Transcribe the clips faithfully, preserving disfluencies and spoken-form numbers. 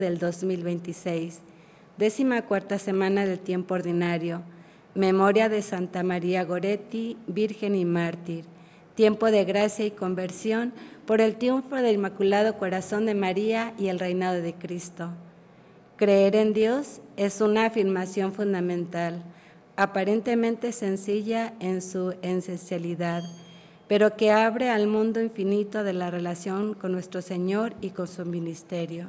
del dos mil veintiséis, décima cuarta semana del tiempo ordinario, memoria de Santa María Goretti, Virgen y Mártir, tiempo de gracia y conversión por el triunfo del Inmaculado Corazón de María y el reinado de Cristo. Creer en Dios es una afirmación fundamental, aparentemente sencilla en su esencialidad, pero que abre al mundo infinito de la relación con nuestro Señor y con su ministerio.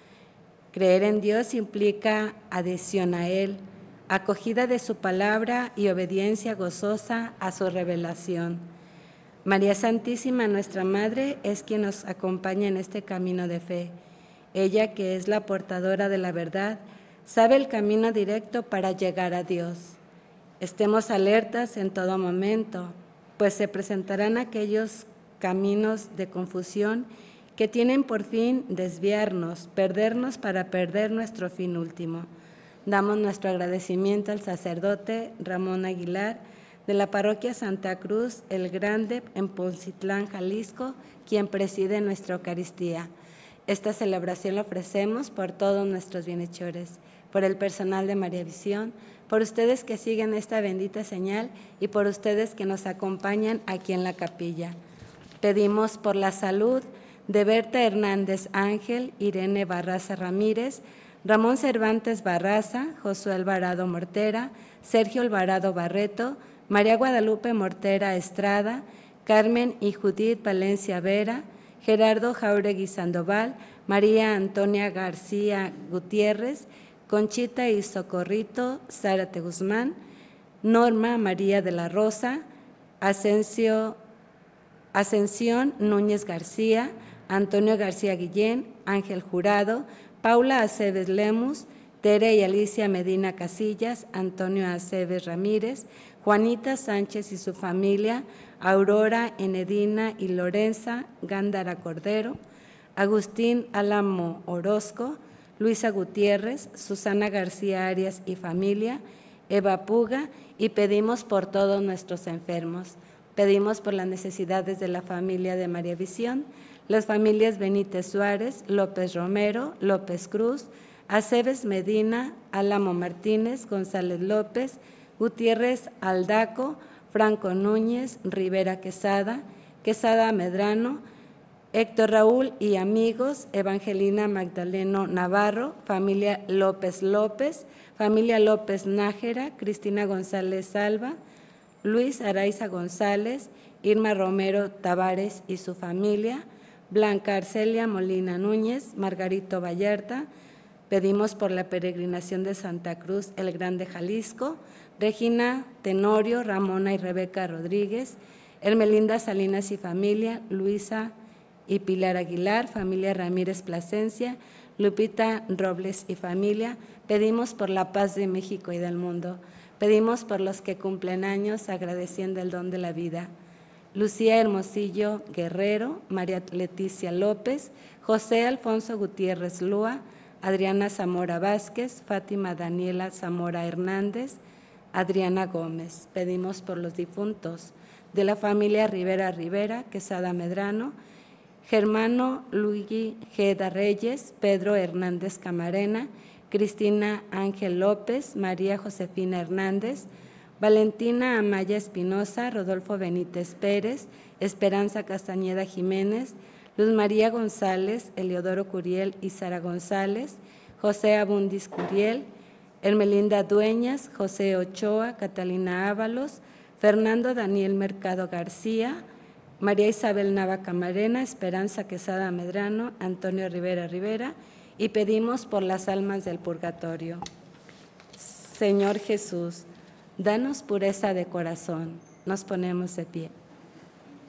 Creer en Dios implica adhesión a Él, acogida de su palabra y obediencia gozosa a su revelación. María Santísima, nuestra Madre, es quien nos acompaña en este camino de fe. Ella, que es la portadora de la verdad, sabe el camino directo para llegar a Dios. Estemos alertas en todo momento, pues se presentarán aquellos caminos de confusión que tienen por fin desviarnos, perdernos para perder nuestro fin último. Damos nuestro agradecimiento al sacerdote Ramón Aguilar de la parroquia Santa Cruz el Grande en Poncitlán, Jalisco, quien preside nuestra Eucaristía. Esta celebración la ofrecemos por todos nuestros bienhechores, por el personal de María Visión, por ustedes que siguen esta bendita señal y por ustedes que nos acompañan aquí en la capilla. Pedimos por la salud de Berta Hernández Ángel, Irene Barraza Ramírez, Ramón Cervantes Barraza, Josué Alvarado Mortera, Sergio Alvarado Barreto, María Guadalupe Mortera Estrada, Carmen y Judith Valencia Vera, Gerardo Jauregui Sandoval, María Antonia García Gutiérrez, Conchita y Socorrito Zárate Guzmán, Norma María de la Rosa, Asensio, Ascensión Núñez García, Antonio García Guillén, Ángel Jurado, Paula Aceves Lemus, Tere y Alicia Medina Casillas, Antonio Aceves Ramírez, Juanita Sánchez y su familia, Aurora Enedina y Lorenza Gándara Cordero, Agustín Álamo Orozco, Luisa Gutiérrez, Susana García Arias y familia, Eva Puga, y pedimos por todos nuestros enfermos. Pedimos por las necesidades de la familia de María Visión, las familias Benítez Suárez, López Romero, López Cruz, Aceves Medina, Álamo Martínez, González López, Gutiérrez Aldaco, Franco Núñez, Rivera Quesada, Quesada Medrano, Héctor Raúl y amigos, Evangelina Magdaleno Navarro, familia López López, familia López Nájera, Cristina González Salva, Luis Araiza González, Irma Romero Tavares y su familia, Blanca Arcelia Molina Núñez, Margarito Vallarta. Pedimos por la peregrinación de Santa Cruz el Grande Jalisco, Regina Tenorio, Ramona y Rebeca Rodríguez, Hermelinda Salinas y familia, Luisa y Pilar Aguilar, familia Ramírez Plasencia, Lupita Robles y familia. Pedimos por la paz de México y del mundo. Pedimos por los que cumplen años, agradeciendo el don de la vida. Lucía Hermosillo Guerrero, María Leticia López, José Alfonso Gutiérrez Lúa, Adriana Zamora Vázquez, Fátima Daniela Zamora Hernández, Adriana Gómez. Pedimos por los difuntos de la familia Rivera Rivera, Quesada Medrano, Germano Luigi Geda Reyes, Pedro Hernández Camarena, Cristina Ángel López, María Josefina Hernández, Valentina Amaya Espinosa, Rodolfo Benítez Pérez, Esperanza Castañeda Jiménez, Luz María González, Eliodoro Curiel y Sara González, José Abundis Curiel, Hermelinda Dueñas, José Ochoa, Catalina Ábalos, Fernando Daniel Mercado García, María Isabel Nava Camarena, Esperanza Quesada Medrano, Antonio Rivera Rivera, y pedimos por las almas del purgatorio. Señor Jesús, danos pureza de corazón. Nos ponemos de pie.